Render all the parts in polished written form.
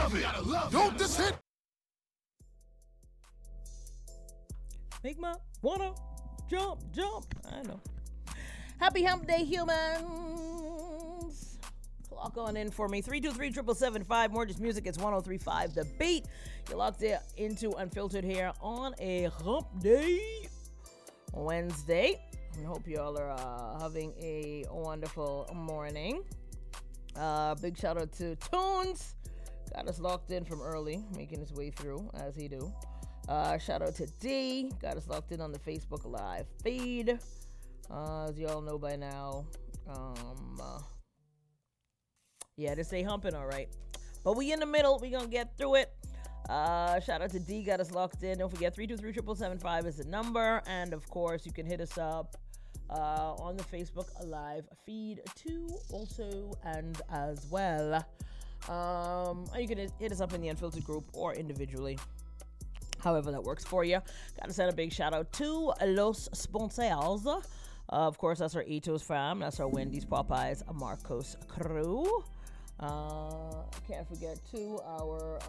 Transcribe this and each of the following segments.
love it. Don't this hit? Make my wanna jump. I know. Happy Hump Day, humans. Clock on in for me. 323-775. More just music. It's 103.5 The Beat. You're locked into Unfiltered here on a Hump Day Wednesday. I hope y'all are having a wonderful morning. Big shout out to Tunes. Got us locked in from early, making his way through as he do. Shout out to D. Got us locked in on the Facebook Live feed. As y'all know by now. Yeah, this ain't humping all right. But we in the middle. We gonna get through it. Shout out to D. Got us locked in. Don't forget 323-775 is the number. And of course, you can hit us up on the Facebook Live feed too, also and as well. You can hit us up in the Unfiltered group or individually, however that works for you. Gotta send a big shout out to Los Sponsors. Of course, that's our Etos fam. That's our Wendy's, Popeyes, Marcos crew. Can't forget to our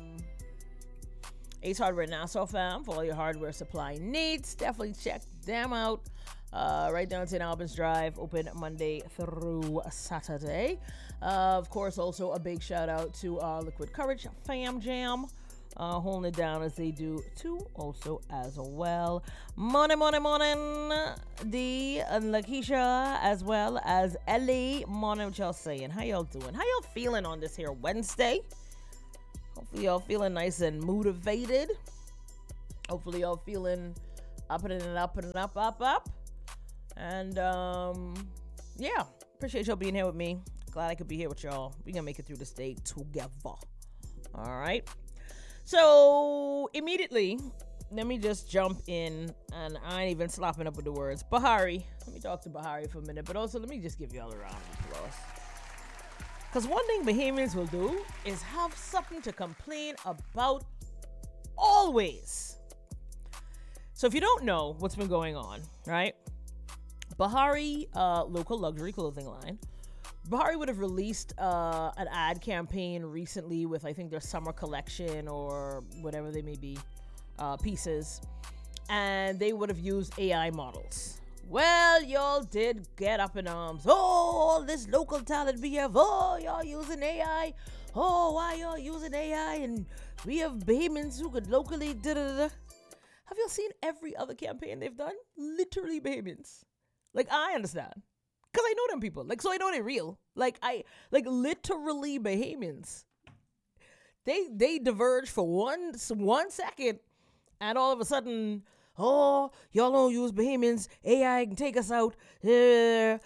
Ace Hardware Nassau fam for all your hardware supply needs. Definitely check them out. Right down St. Albans Drive, open Monday through Saturday. Of course, also a big shout out to Liquid Courage Fam Jam, holding it down as they do too, also as well. Morning, D and Lakeisha, as well as Ellie. Morning, what y'all saying? How y'all doing? How y'all feeling on this here Wednesday? Hopefully y'all feeling nice and motivated. Hopefully y'all feeling up and up. And yeah, appreciate y'all being here with me. Glad I could be here with y'all. We gonna make it through this day together. All right. So immediately, let me just jump in, and I ain't even slopping up with the words. Bahari, let me talk to Bahari for a minute, but also let me just give y'all a round of applause. Because one thing Bahamians will do is have something to complain about always. So if you don't know what's been going on, right? Bahari, local luxury clothing line, Bahari would have released an ad campaign recently with, I think, their summer collection or whatever they may be, pieces. And they would have used AI models. Well, y'all did get up in arms. Oh, all this local talent we have. Oh, y'all using AI. Oh, why y'all using AI? And we have Bahamians who could locally da-da-da-da. Have y'all seen every other campaign they've done? Literally Bahamians. Like, I understand. Because I know them people. Like, so I know they're real. Like, literally Bahamians. They diverge for one second, and all of a sudden, oh, y'all don't use Bahamians. AI can take us out. I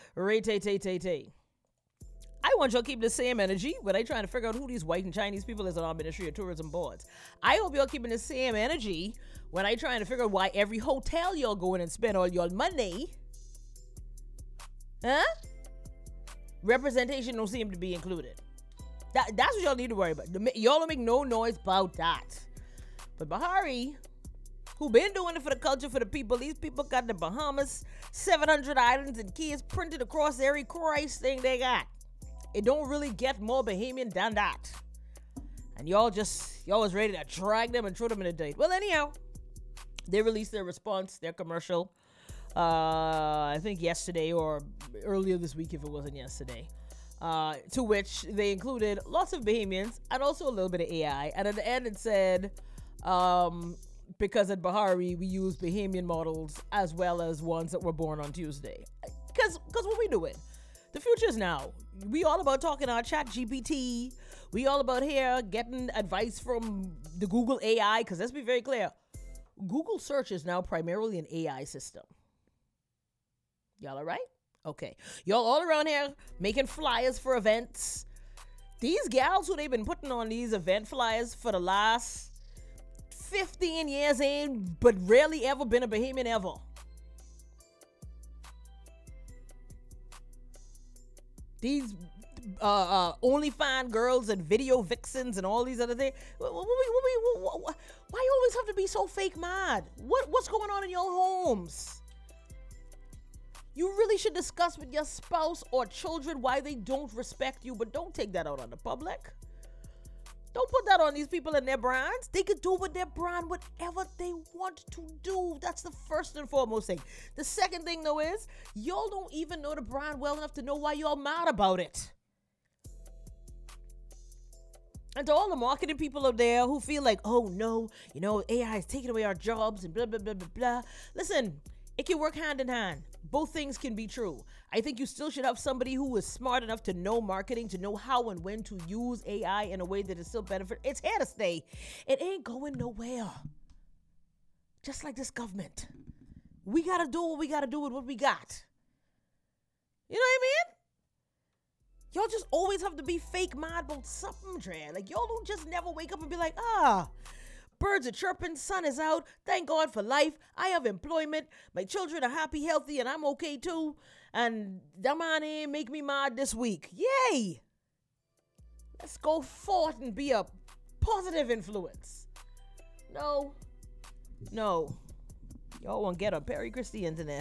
want y'all to keep the same energy when I trying to figure out who these white and Chinese people is on our Ministry of Tourism boards. I hope y'all keeping the same energy when I trying to figure out why every hotel y'all go in and spend all y'all money. Huh? Representation don't seem to be included. That's what y'all need to worry about. Y'all don't make no noise about that. But Bahari, who been doing it for the culture, for the people, these people got the Bahamas, 700 islands and keys printed across every Christ thing they got. It don't really get more Bahamian than that. And y'all was ready to drag them and throw them in a date. Well, anyhow, they released their response, their commercial. I think yesterday or earlier this week, if it wasn't yesterday, to which they included lots of Bahamians and also a little bit of AI. And at the end it said, because at Bahari we use Bahamian models as well as ones that were born on Tuesday. Because what we doing? The future is now. We all about talking our chat GPT. We all about here getting advice from the Google AI. Because let's be very clear, Google search is now primarily an AI system. Y'all all right? Okay. Y'all all around here making flyers for events. These gals who they've been putting on these event flyers for the last 15 years ain't but rarely ever been a Bahamian ever. These OnlyFans girls and video vixens and all these other things. Why you always have to be so fake mad? What's going on in your homes? You really should discuss with your spouse or children why they don't respect you, but don't take that out on the public. Don't put that out on these people and their brands. They could do with their brand whatever they want to do. That's the first and foremost thing. The second thing, though, is y'all don't even know the brand well enough to know why y'all mad about it. And to all the marketing people out there who feel like, oh no, AI is taking away our jobs and blah, blah, blah, blah, blah. Listen, it can work hand in hand. Both things can be true. I think you still should have somebody who is smart enough to know marketing, to know how and when to use AI in a way that is still benefit. It's here to stay. It ain't going nowhere. Just like this government. We got to do what we got to do with what we got. You know what I mean? Y'all just always have to be fake mad about something, Dre. Like, y'all don't just never wake up and be like, birds are chirping, sun is out, thank God for life, I have employment, my children are happy, healthy, and I'm okay too, and that man ain't make me mad this week. Yay! Let's go forth and be a positive influence. No. Y'all won't get on Perry Christie internet.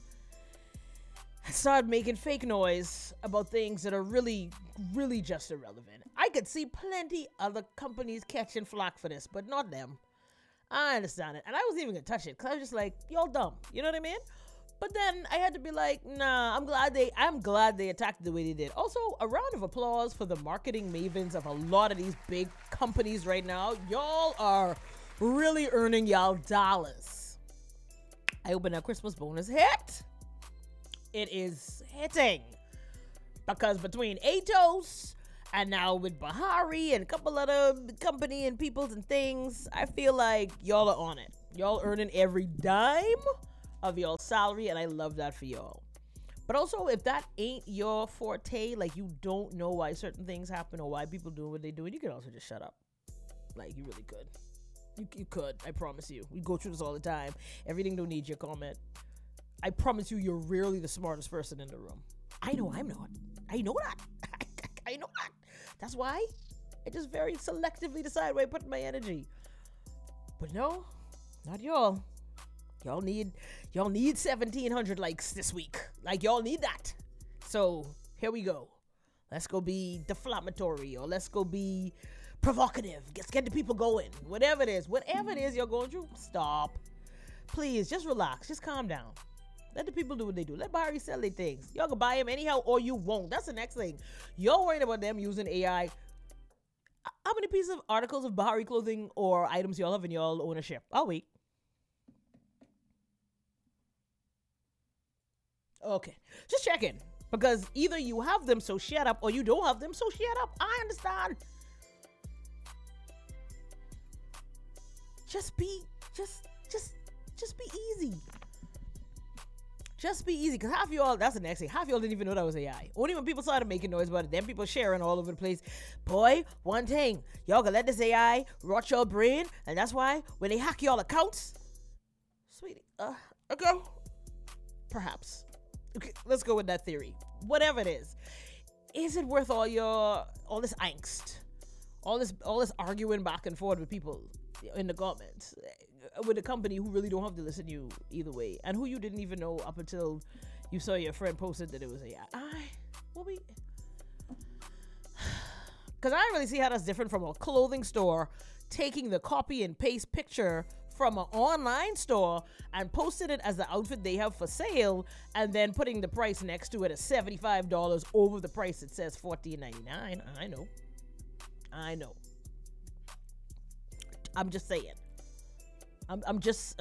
Start making fake noise about things that are really, really just irrelevant. I could see plenty other companies catching flack for this, but not them. I understand it. And I wasn't even going to touch it because I was just like, y'all dumb. You know what I mean? But then I had to be like, nah, I'm glad they attacked the way they did. Also, a round of applause for the marketing mavens of a lot of these big companies right now. Y'all are really earning y'all dollars. I opened a Christmas bonus hit. It is hitting because between Atos and now with Bahari and a couple other company and peoples and things, I feel like y'all are on it. Y'all earning every dime of y'all salary, and I love that for y'all. But also, if that ain't your forte, like you don't know why certain things happen or why people do what they do, you can also just shut up. Like, you really could. You could, I promise you. We go through this all the time. Everything don't need your comment. I promise you, you're rarely the smartest person in the room. I know I'm not. I know that. I know that. That's why I just very selectively decide where I put my energy. But no, not y'all. Y'all need 1,700 likes this week. Like, y'all need that. So here we go. Let's go be deflammatory, or let's go be provocative. Let's get the people going. Whatever it is you're going through, stop. Please, just relax. Just calm down. Let the people do what they do. Let Bahari sell their things. Y'all can buy them anyhow or you won't. That's the next thing. Y'all worried about them using AI. How many pieces of articles of Bahari clothing or items y'all have in y'all ownership? I'll wait. Okay. Just checking. Because either you have them, so shut up, or you don't have them, so shut up. I understand. Just be easy. Just be easy, because half y'all, that's the next thing, half y'all didn't even know that was AI. Only when people started making noise about it, then people sharing all over the place. Boy, one thing, y'all can let this AI rot your brain, and that's why when they hack y'all accounts, sweetie, okay, perhaps. Okay, let's go with that theory. Whatever it is it worth all this angst, all this arguing back and forth with people in the comments, with a company who really don't have to listen to you either way, and who you didn't even know up until you saw your friend posted that it was AI? Because I don't really see how that's different from a clothing store taking the copy and paste picture from an online store and posting it as the outfit they have for sale, and then putting the price next to it at $75 over the price it says $14.99. I know. I'm just saying. I'm just,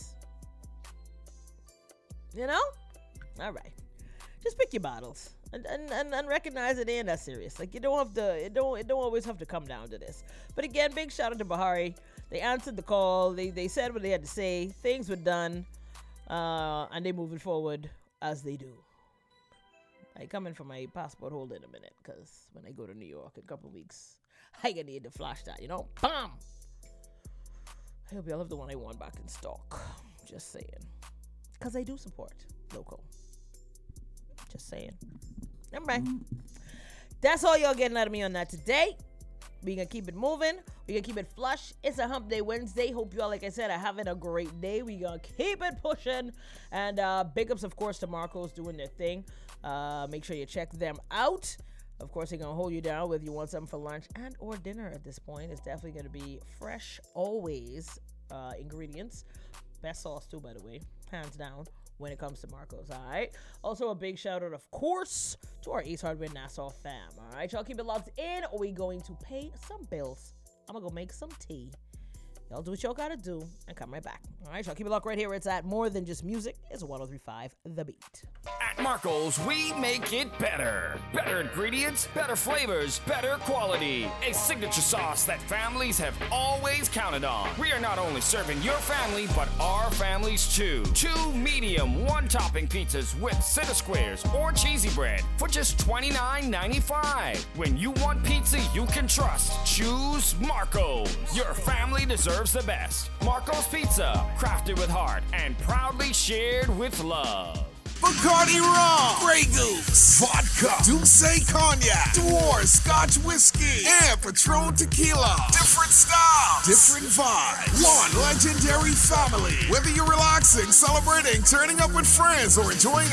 you know? All right. Just pick your battles and recognize it ain't that serious. Like, you don't have to, it don't always have to come down to this. But again, big shout out to Bahari. They answered the call. They said what they had to say. Things were done. And they moving forward as they do. I come in for my passport holder in a minute, because when I go to New York in a couple of weeks, I gonna need to flash that, BAM! I hope y'all have the one I want back in stock. Just saying. Because I do support local. Just saying. All right. That's all y'all getting out of me on that today. We gonna keep it moving. We gonna keep it flush. It's a hump day Wednesday. Hope y'all, like I said, are having a great day. We gonna keep it pushing. And big ups, of course, to Marcos doing their thing. Make sure you check them out. Of course, they're going to hold you down whether you want something for lunch and or dinner at this point. It's definitely going to be fresh, always ingredients. Best sauce, too, by the way. Hands down when it comes to Marco's, all right? Also, a big shout out, of course, to our Ace Hardware Nassau fam, all right? Y'all keep it locked in, or we going to pay some bills. I'm going to go make some tea. Y'all do what y'all got to do and come right back. All right, y'all keep it locked right here. It's at More Than Just Music. It's 103.5 The Beat. At Marco's, we make it better. Better ingredients, better flavors, better quality. A signature sauce that families have always counted on. We are not only serving your family, but our families too. 2 medium, 1-topping pizzas with center squares or cheesy bread for just $29.95. When you want pizza you can trust, choose Marco's. Your family deserves the best. Marco's Pizza, crafted with heart and proudly shared with love. Bacardi Rum, Grey Goose, Vodka, Douce Cognac, Dwarf Scotch Whiskey, and Patron Tequila. Different styles, different vibes. One legendary family. Whether you're relaxing, celebrating, turning up with friends, or enjoying